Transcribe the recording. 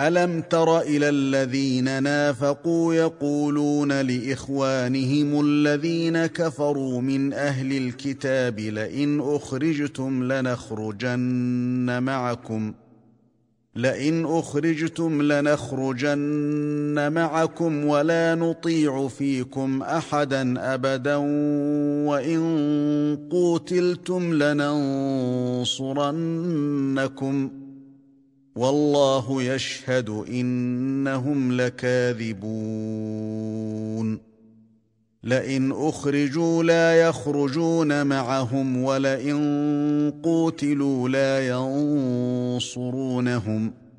ألم تر إلى الذين نافقوا يقولون لإخوانهم الذين كفروا من أهل الكتاب لئن أخرجتم لنخرجن معكم ولا نطيع فيكم أحدا أبدا وإن قوتلتم لننصرنكم والله يشهد إنهم لكاذبون لئن أخرجوا لا يخرجون معهم ولئن قوتلوا لا ينصرونهم